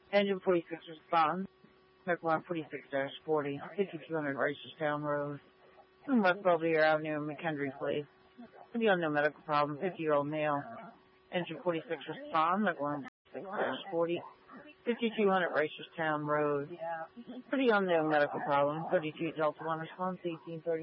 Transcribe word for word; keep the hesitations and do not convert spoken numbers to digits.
Engine forty-six responds. Medical line forty-six dash forty, fifty-two hundred Reisterstown Road, West Belvedere Avenue, McHenry Place. Pretty unknown medical problem, fifty-year-old male. Engine forty-six respond. Medical line forty-six dash forty, fifty-two hundred Reisterstown Road. Pretty unknown medical problem, thirty-two Delta one response, eighteen thirty.